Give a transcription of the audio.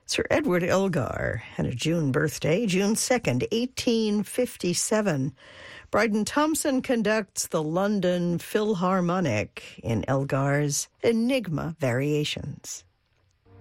Sir Edward Elgar had a June birthday, June 2nd, 1857. Bryden Thompson conducts the London Philharmonic in Elgar's Enigma Variations.